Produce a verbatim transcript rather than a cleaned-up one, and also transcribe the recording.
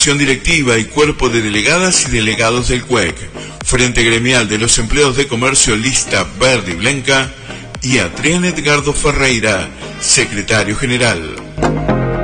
Directiva y cuerpo de delegadas y delegados del C U E C, Frente Gremial de los Empleados de Comercio Lista Verde y Blanca, y Adrián Edgardo Ferreira, secretario general.